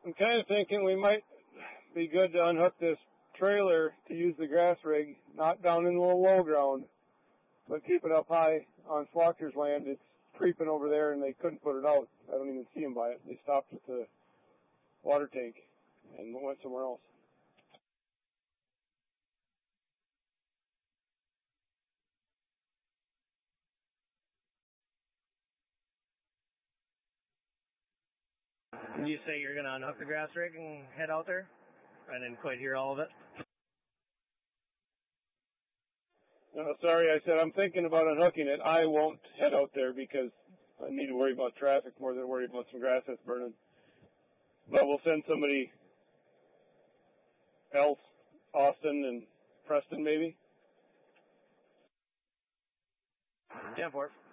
I'm kind of thinking we might be good to unhook this trailer to use the grass rig, not down in the low ground, but keep it up high on Slaughter's land. It's creeping over there, and they couldn't put it out. I don't even see them by it. They stopped at the water tank and went somewhere else. Did you say you're going to unhook the grass rig and head out there? I didn't quite hear all of it. No, sorry, I said I'm thinking about unhooking it. I won't head out there because I need to worry about traffic more than worry about some grass that's burning. But we'll send somebody else, Austin and Preston maybe. 10-4.